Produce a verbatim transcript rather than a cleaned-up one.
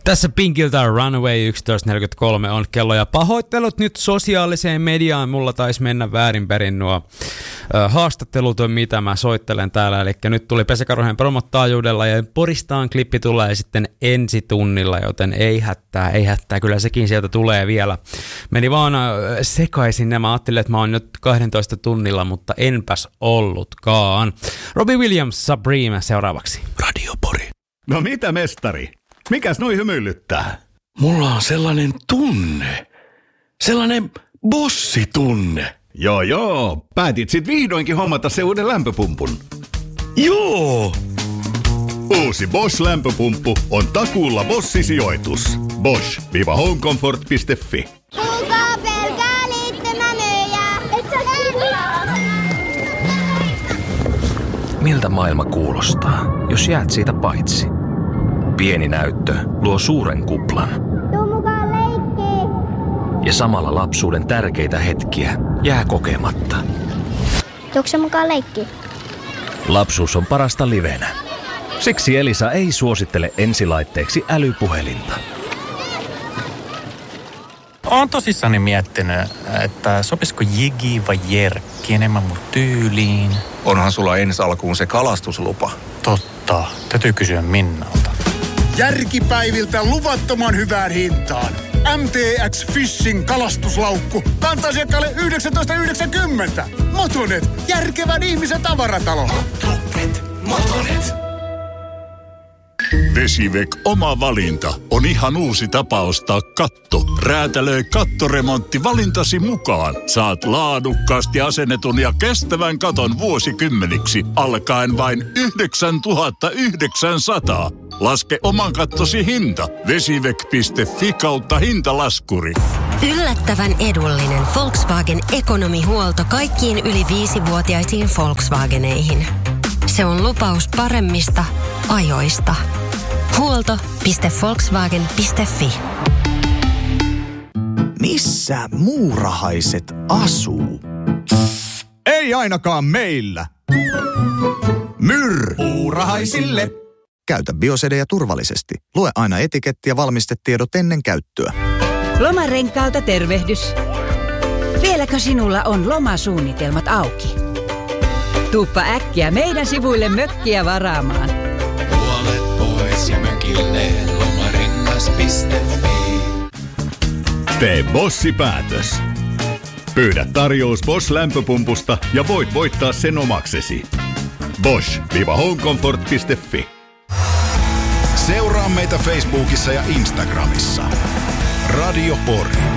Tässä Pinkiltä Runaway yksitoista neljäkymmentäkolme on kello ja pahoittelut nyt sosiaaliseen mediaan. Mulla taisi mennä väärinperin nuo ö, haastattelut, mitä mä soittelen täällä. Eli nyt tuli Pesäkarhujen promot taajuudella ja Poristaan klippi tulee sitten ensi tunnilla, joten ei hättää, ei hättää. Kyllä sekin sieltä tulee vielä. Meni vaan sekaisin nämä. Ajattelin, että mä oon nyt kahdentoista tunnilla, mutta enpäs ollutkaan. Robbie Williams, Supreme seuraavaksi. Radio Pori. No mitä mestari? Mikäs noi hymyilyttää? Mulla on sellainen tunne. Sellainen bossitunne. Joo joo, päätit sit vihdoinkin hommata se uuden lämpöpumpun. Joo! Uusi Bosch-lämpöpumppu on takuulla Bosch-sijoitus. bosch homecomfort piste fi. Kuka pelkää liittymänöjä? Et sä Miltä maailma kuulostaa, jos jäät siitä paitsi? Pieni näyttö luo suuren kuplan. Tuu mukaan leikkiin. Ja samalla lapsuuden tärkeitä hetkiä jää kokematta. Tuukse mukaan leikkiin? Lapsuus on parasta livenä. Siksi Elisa ei suosittele ensilaitteeksi älypuhelinta. Oon tosissani miettinyt, että sopisiko Jigi vai Jerkki enemmän mun tyyliin. Onhan sulla ensi alkuun se kalastuslupa. Totta, täytyy kysyä Minnalta. Järkipäiviltä luvattoman hyvään hintaan. M T X Fishing kalastuslaukku. Kanta-asiakkaalle yhdeksäntoista yhdeksänkymmentä. Motonet, järkevän ihmisen tavaratalo. Motonet, Motonet. Vesivek oma valinta on ihan uusi tapa ostaa katto. Räätälöi kattoremontti valintasi mukaan. Saat laadukkaasti asennetun ja kestävän katon vuosikymmeniksi alkaen vain yhdeksäntuhatta yhdeksänsataa. Laske oman kattosi hinta. vesivek piste fi kautta hintalaskuri. Yllättävän edullinen Volkswagen ekonomihuolto kaikkiin yli viisivuotiaisiin Volkswageneihin. Se on lupaus paremmista ajoista. Huolto piste volkswagen piste fi. Missä muurahaiset asuu? Ei ainakaan meillä. Myr! Muurahaisille. Käytä biosedeja turvallisesti. Lue aina etiketti ja valmistetiedot ennen käyttöä. Lomarenkaalta tervehdys. Vieläkö sinulla on lomasuunnitelmat auki? Tuuppa äkkiä meidän sivuille mökkiä varaamaan. Puolet pois ja mökille lomarengas piste fi. Tee Bossi-päätös. Pyydä tarjous Bosch-lämpöpumpusta ja voit voittaa sen omaksesi. bosch homecomfort piste fi. Seuraa meitä Facebookissa ja Instagramissa. Radio Pori.